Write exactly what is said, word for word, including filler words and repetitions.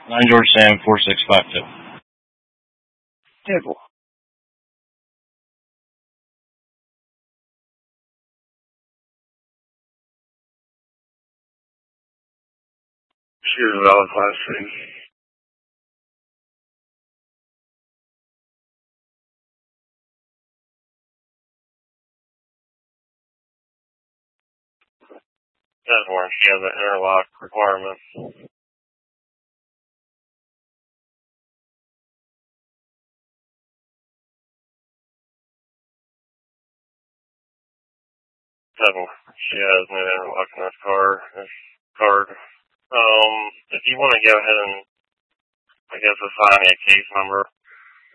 nine George Sam, four six five two. Table. She was a valid class C. That's where she has an interlock requirement. Seven. She has no interlock in this car. This card. Um, if you want to go ahead and, I guess, assign me a case number,